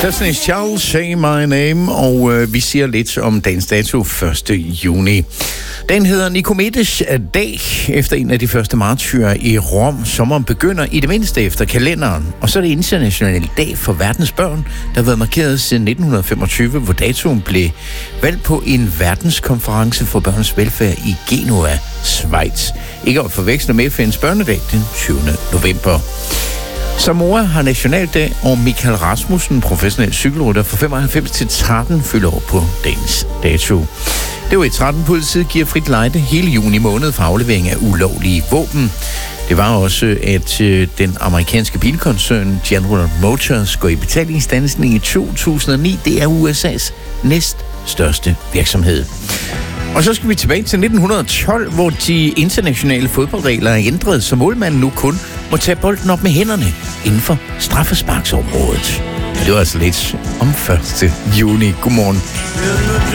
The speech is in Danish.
Destiny's Child, Say My Name, og vi siger lidt om dagens dato 1. juni. Den hedder Nikomedes dag, efter en af de første martyrer i Rom. Sommeren begynder i det mindste efter kalenderen, og så er det international dag for verdens børn, der har været markeret siden 1925, hvor datoen blev valgt på en verdenskonference for børns velfærd i Genua, Schweiz. Ikke at forveksle med FN's børnedag den 20. november. Samoa har nationaldag, og Michael Rasmussen, professionel cykelrytter fra 95 til 13, fylder år på dagens dato. Det var i 13, politiet giver frit lejde hele juni måned for aflevering af ulovlige våben. Det var også, at den amerikanske bilkoncern General Motors går i betalingsstandsning i 2009. Det er USA's næststørste virksomhed. Og så skal vi tilbage til 1912, hvor de internationale fodboldregler er ændret, så målmanden nu kun må tage bolden op med hænderne inden for straffesparksområdet. Det var altså lidt om 1. juni. Godmorgen.